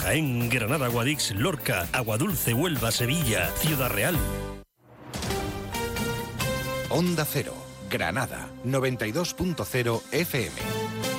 Jaén, Granada, Guadix, Lorca, Aguadulce, Huelva, Sevilla, Ciudad Real. Onda Cero, Granada, 92.0 FM.